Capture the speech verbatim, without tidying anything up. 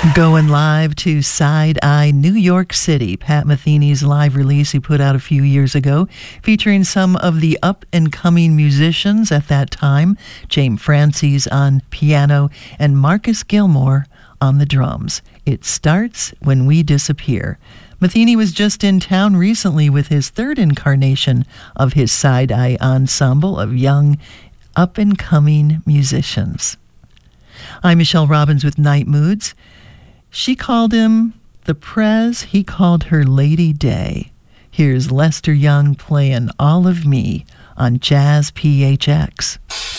Going live to Side Eye, New York City, Pat Metheny's live release he put out a few years ago, featuring some of the up-and-coming musicians at that time, James Francis on piano and Marcus Gilmore on the drums. It starts when we disappear. Metheny was just in town recently with his third incarnation of his Side Eye ensemble of young, up-and-coming musicians. I'm Michelle Robbins with Night Moods. She called him the Prez, he called her Lady Day. Here's Lester Young playing All of Me on Jazz P H X.